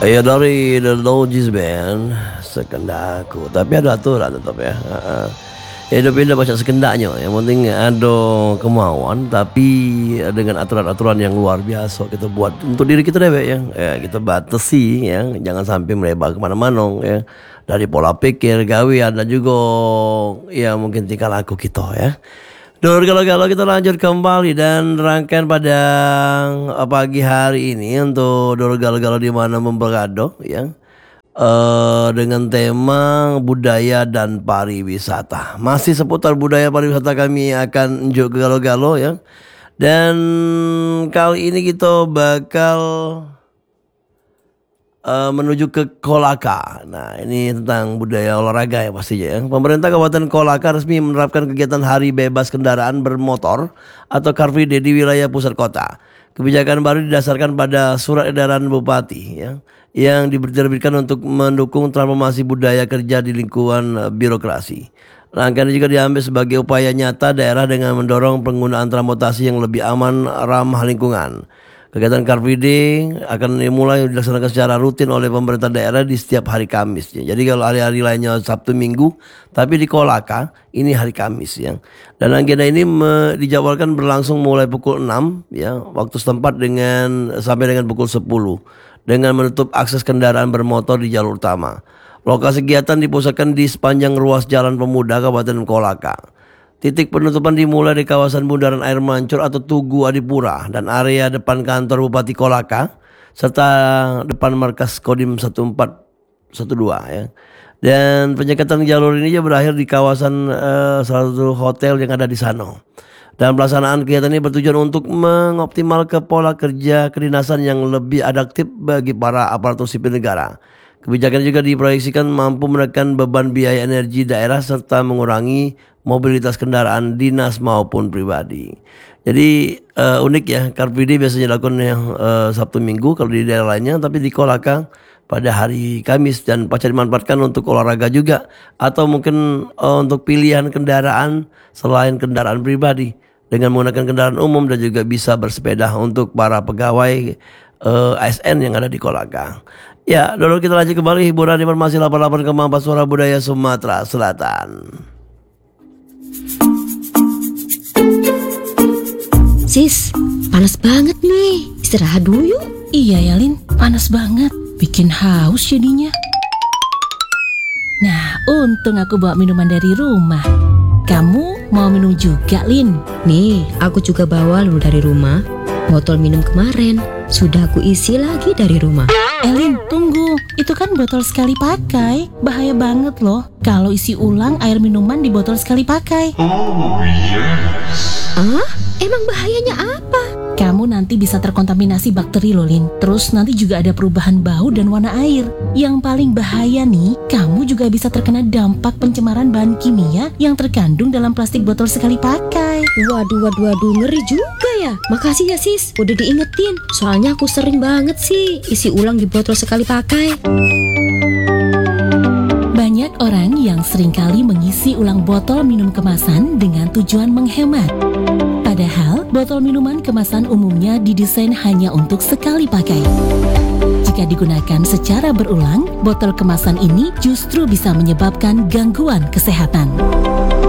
Ya dari The Logis Band, sekendaku. Tapi ada aturan tetap ya. Hidup ini baca sekendaknya. Yang penting ada kemauan, tapi dengan aturan-aturan yang luar biasa kita buat untuk diri kita deh ya. Kita batasi ya, jangan sampai melebar kemana-mana ya. Dari pola pikir, gawean dan juga ya mungkin tingkah laku kita ya. Kalau kita lanjut kembali dan rangkaian pada pagi hari ini untuk Galau di mana memberado ya, dengan tema budaya dan pariwisata. Masih seputar budaya pariwisata kami akan unjuk Galau ya. Dan kali ini kita bakal menuju ke Kolaka. Nah, ini tentang budaya olahraga ya pastinya ya. Pemerintah Kabupaten Kolaka resmi menerapkan kegiatan Hari Bebas Kendaraan Bermotor atau Car Free Day di wilayah pusat kota. Kebijakan baru didasarkan pada surat edaran Bupati ya, yang diterbitkan untuk mendukung transformasi budaya kerja di lingkungan birokrasi. Rangkaian juga diambil sebagai upaya nyata daerah dengan mendorong penggunaan transportasi yang lebih aman, ramah lingkungan. Kegiatan Car Free Day akan dimulai dilaksanakan secara rutin oleh pemerintah daerah di setiap hari Kamis. Ya. Jadi kalau hari-hari lainnya Sabtu Minggu, tapi di Kolaka ini hari Kamis ya. Dan agenda ini dijadwalkan berlangsung mulai pukul 6 ya waktu setempat sampai dengan pukul 10 dengan menutup akses kendaraan bermotor di jalur utama. Lokasi kegiatan dipusatkan di sepanjang ruas Jalan Pemuda Kabupaten Kolaka. Titik penutupan dimulai di kawasan Bundaran Air Mancur atau Tugu Adipura dan area depan kantor Bupati Kolaka serta depan markas Kodim 1412 ya. Dan penyekatan jalur ini berakhir di kawasan salah satu hotel yang ada di sana. Dan pelaksanaan kegiatan ini bertujuan untuk mengoptimalkan pola kerja kedinasan yang lebih adaptif bagi para aparatur sipil negara. Kebijakan juga diproyeksikan mampu menekan beban biaya energi daerah serta mengurangi mobilitas kendaraan dinas maupun pribadi. Jadi unik ya, Car Free Day biasanya dilakukan yang Sabtu Minggu kalau di daerah lainnya, tapi di Kolaka pada hari Kamis dan pasca dimanfaatkan untuk olahraga juga atau mungkin untuk pilihan kendaraan selain kendaraan pribadi dengan menggunakan kendaraan umum dan juga bisa bersepeda untuk para pegawai ASN yang ada di Kolaka. Ya, dulu kita lanjut kembali hiburan informasi 88 Kemampuan Suara Budaya Sumatera Selatan. Sis, panas banget nih. Istirahat dulu yuk. Iya ya Lin, panas banget. Bikin haus jadinya. Nah, untung aku bawa minuman dari rumah. Kamu mau minum juga, Lin? Nih, aku juga bawa lu dari rumah. Botol minum kemarin sudah aku isi lagi dari rumah. Lin, tunggu. Itu kan botol sekali pakai. Bahaya banget loh kalau isi ulang air minuman di botol sekali pakai. Oh yes. Ah? Emang bahayanya apa? Kamu nanti bisa terkontaminasi bakteri loh, Lin. Terus nanti juga ada perubahan bau dan warna air. Yang paling bahaya nih, kamu juga bisa terkena dampak pencemaran bahan kimia yang terkandung dalam plastik botol sekali pakai. Waduh, ngeri juga ya. Makasih ya sis, udah diingetin. Soalnya aku sering banget sih isi ulang di botol sekali pakai. Banyak orang yang seringkali mengisi ulang botol minum kemasan dengan tujuan menghemat. Padahal, botol minuman kemasan umumnya didesain hanya untuk sekali pakai. Jika digunakan secara berulang, botol kemasan ini justru bisa menyebabkan gangguan kesehatan.